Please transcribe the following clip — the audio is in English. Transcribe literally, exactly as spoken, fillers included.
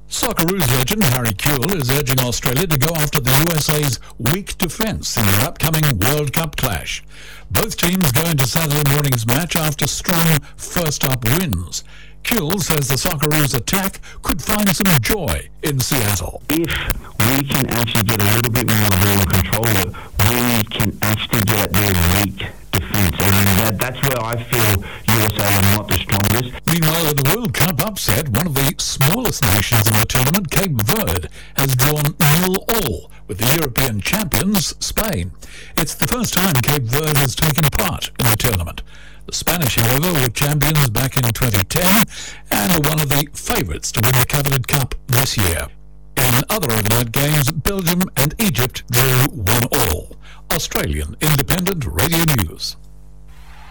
Socceroos legend Harry Kewell is urging Australia to go after the U S A's weak defence in their upcoming World Cup clash. Both teams go into Saturday morning's match after strong first-up wins. Kewell says the Socceroos attack could find some joy in Seattle. If we can actually get a little bit more ball control, we can actually get at their weak defence, and that, that's where I feel U S A are not the strongest. Meanwhile, in the World Cup upset, one of the smallest nations in the tournament, Cape Verde, has drawn nil all with the European champions, Spain. It's the first time Cape Verde has taken part in the tournament. The Spanish, however, were champions back in twenty ten and are one of the favourites to win the coveted cup this year. In other overnight games, Belgium and Egypt drew one all. Australian Independent Radio News.